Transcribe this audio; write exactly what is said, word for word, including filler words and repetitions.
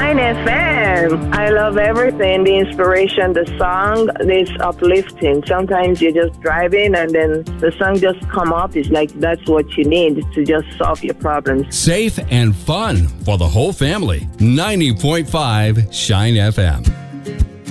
Shine F M. I love everything. The inspiration, the song is uplifting. Sometimes you're just driving and then the song just come up. It's like that's what you need to just solve your problems. Safe and fun for the whole family. ninety point five Shine F M.